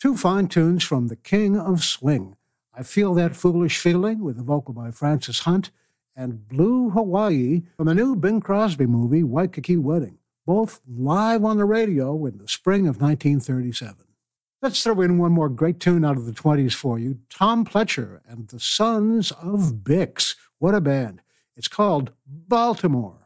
Two fine tunes from the King of Swing. I Feel That Foolish Feeling with a vocal by Francis Hunt, and Blue Hawaii from the new Bing Crosby movie, Waikiki Wedding, both live on the radio in the spring of 1937. Let's throw in one more great tune out of the 20s for you, Tom Pletcher and the Sons of Bix. What a band. It's called Baltimore.